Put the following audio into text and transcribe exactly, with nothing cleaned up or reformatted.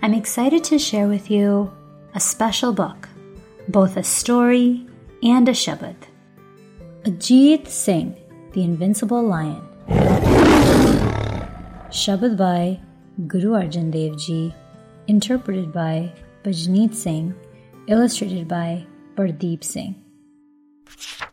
I'm excited to share with you a special book, both a story and a shabad. Ajit Singh, The Invincible Lion. Shabad by Guru Arjan Dev Ji, interpreted by Bajneet Singh, illustrated by Pardeep Singh.